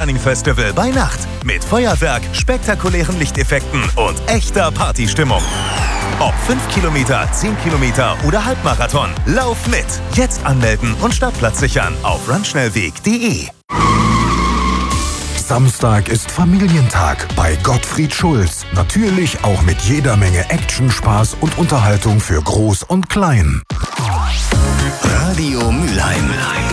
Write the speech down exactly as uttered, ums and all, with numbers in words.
Running Festival bei Nacht. Mit Feuerwerk, spektakulären Lichteffekten und echter Partystimmung. Ob fünf Kilometer, zehn Kilometer oder Halbmarathon, lauf mit. Jetzt anmelden und Startplatz sichern auf runschnellweg punkt de. Samstag ist Familientag bei Gottfried Schulz. Natürlich auch mit jeder Menge Action, Spaß und Unterhaltung für Groß und Klein. Radio Mülheim.